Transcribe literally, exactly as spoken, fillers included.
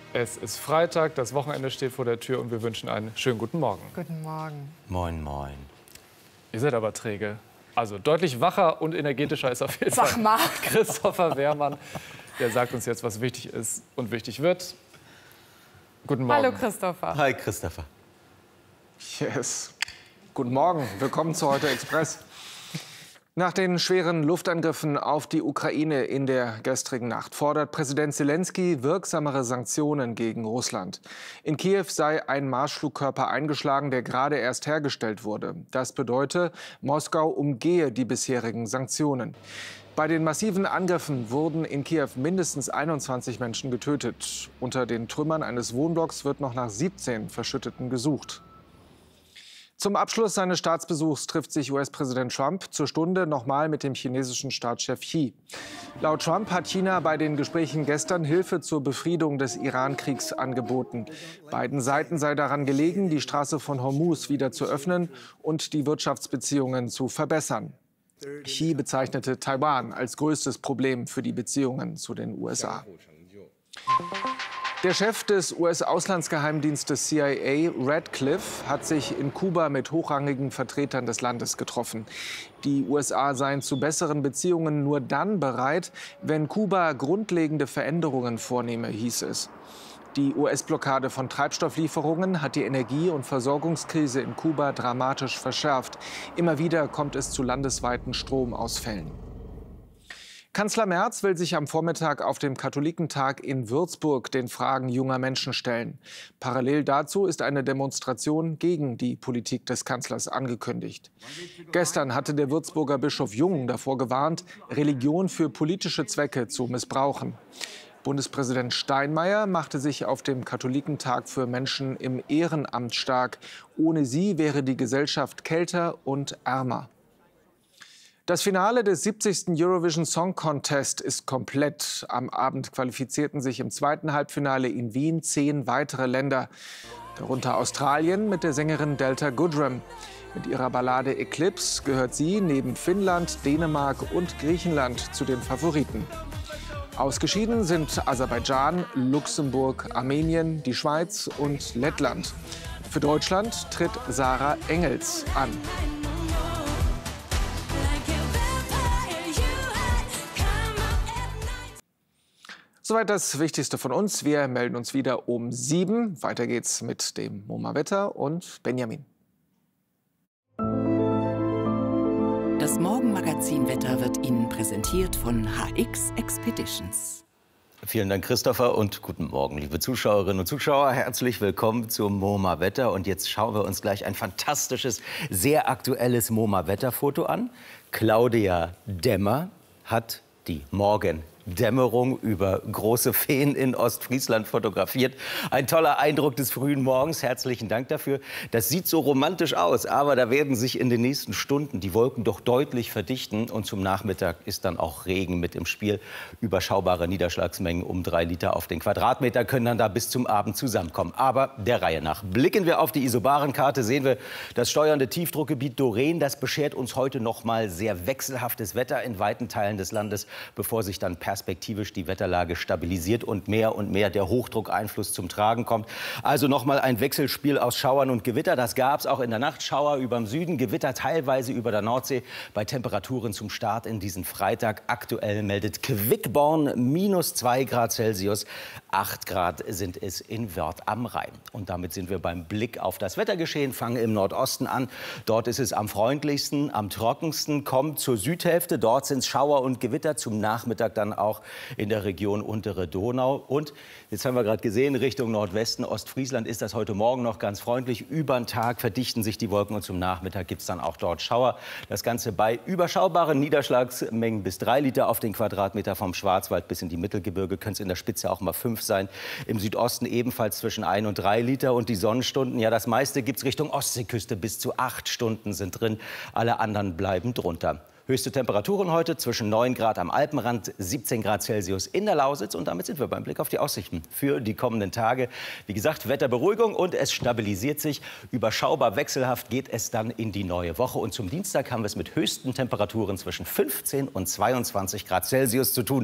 Es ist Freitag, das Wochenende steht vor der Tür und wir wünschen einen schönen guten Morgen. Guten Morgen. Moin, moin. Ihr seid aber träge. Also deutlich wacher und energetischer ist auf jeden Sag Fall mal. Christopher Wehrmann. Der sagt uns jetzt, was wichtig ist und wichtig wird. Guten Morgen. Hallo Christopher. Hi, Christopher. Yes. Guten Morgen, willkommen zu Heute Express. Nach den schweren Luftangriffen auf die Ukraine in der gestrigen Nacht fordert Präsident Selenskyj wirksamere Sanktionen gegen Russland. In Kiew sei ein Marschflugkörper eingeschlagen, der gerade erst hergestellt wurde. Das bedeutet, Moskau umgehe die bisherigen Sanktionen. Bei den massiven Angriffen wurden in Kiew mindestens einundzwanzig Menschen getötet. Unter den Trümmern eines Wohnblocks wird noch nach siebzehn Verschütteten gesucht. Zum Abschluss seines Staatsbesuchs trifft sich U S-Präsident Trump zur Stunde nochmal mit dem chinesischen Staatschef Xi. Laut Trump hat China bei den Gesprächen gestern Hilfe zur Befriedung des Iran-Kriegs angeboten. Beiden Seiten sei daran gelegen, die Straße von Hormuz wieder zu öffnen und die Wirtschaftsbeziehungen zu verbessern. Xi bezeichnete Taiwan als größtes Problem für die Beziehungen zu den U S A. Der Chef des U S-Auslandsgeheimdienstes C I A, Radcliffe, hat sich in Kuba mit hochrangigen Vertretern des Landes getroffen. Die U S A seien zu besseren Beziehungen nur dann bereit, wenn Kuba grundlegende Veränderungen vornehme, hieß es. Die U S-Blockade von Treibstofflieferungen hat die Energie- und Versorgungskrise in Kuba dramatisch verschärft. Immer wieder kommt es zu landesweiten Stromausfällen. Kanzler Merz will sich am Vormittag auf dem Katholikentag in Würzburg den Fragen junger Menschen stellen. Parallel dazu ist eine Demonstration gegen die Politik des Kanzlers angekündigt. Gestern hatte der Würzburger Bischof Jung davor gewarnt, Religion für politische Zwecke zu missbrauchen. Bundespräsident Steinmeier machte sich auf dem Katholikentag für Menschen im Ehrenamt stark. Ohne sie wäre die Gesellschaft kälter und ärmer. Das Finale des siebzigsten Eurovision Song Contest ist komplett. Am Abend qualifizierten sich im zweiten Halbfinale in Wien zehn weitere Länder. Darunter Australien mit der Sängerin Delta Goodrem. Mit ihrer Ballade Eclipse gehört sie neben Finnland, Dänemark und Griechenland zu den Favoriten. Ausgeschieden sind Aserbaidschan, Luxemburg, Armenien, die Schweiz und Lettland. Für Deutschland tritt Sarah Engels an. Soweit das Wichtigste von uns. Wir melden uns wieder um sieben. Weiter geht's mit dem MoMA-Wetter und Benjamin. Das Morgenmagazin-Wetter wird Ihnen präsentiert von H X Expeditions. Vielen Dank, Christopher, und guten Morgen, liebe Zuschauerinnen und Zuschauer. Herzlich willkommen zum MoMA-Wetter. Und jetzt schauen wir uns gleich ein fantastisches, sehr aktuelles MoMA-Wetterfoto an. Claudia Dämmer hat die Morgendämmerung über große Feen in Ostfriesland fotografiert. Ein toller Eindruck des frühen Morgens. Herzlichen Dank dafür. Das sieht so romantisch aus, aber da werden sich in den nächsten Stunden die Wolken doch deutlich verdichten. Und zum Nachmittag ist dann auch Regen mit im Spiel. Überschaubare Niederschlagsmengen um drei Liter auf den Quadratmeter können dann da bis zum Abend zusammenkommen. Aber der Reihe nach. Blicken wir auf die Isobarenkarte, sehen wir das steuernde Tiefdruckgebiet Doreen. Das beschert uns heute noch mal sehr wechselhaftes Wetter in weiten Teilen des Landes, bevor sich dann perspektivisch die Wetterlage stabilisiert und mehr und mehr der Hochdruckeinfluss zum Tragen kommt. Also noch mal ein Wechselspiel aus Schauern und Gewitter. Das gab es auch in der Nacht. Schauer über dem Süden, Gewitter teilweise über der Nordsee. Bei Temperaturen zum Start in diesen Freitag. Aktuell meldet Quickborn minus zwei Grad Celsius. acht Grad sind es in Wörth am Rhein. Und damit sind wir beim Blick auf das Wettergeschehen. Fangen im Nordosten an. Dort ist es am freundlichsten, am trockensten. Kommt zur Südhälfte. Dort sind es Schauer und Gewitter. Zum Nachmittag dann auch in der Region Untere Donau. Und jetzt haben wir gerade gesehen, Richtung Nordwesten, Ostfriesland ist das heute Morgen noch ganz freundlich. Über den Tag verdichten sich die Wolken und zum Nachmittag gibt es dann auch dort Schauer. Das Ganze bei überschaubaren Niederschlagsmengen bis drei Liter auf den Quadratmeter vom Schwarzwald bis in die Mittelgebirge. Können es in der Spitze auch mal fünf sein. Im Südosten ebenfalls zwischen ein und drei Liter. Und die Sonnenstunden, ja, das meiste gibt es Richtung Ostseeküste. Bis zu acht Stunden sind drin. Alle anderen bleiben drunter. Höchste Temperaturen heute zwischen neun Grad am Alpenrand, siebzehn Grad Celsius in der Lausitz. Und damit sind wir beim Blick auf die Aussichten für die kommenden Tage. Wie gesagt, Wetterberuhigung und es stabilisiert sich. Überschaubar wechselhaft geht es dann in die neue Woche. Und zum Dienstag haben wir es mit höchsten Temperaturen zwischen fünfzehn und zweiundzwanzig Grad Celsius zu tun.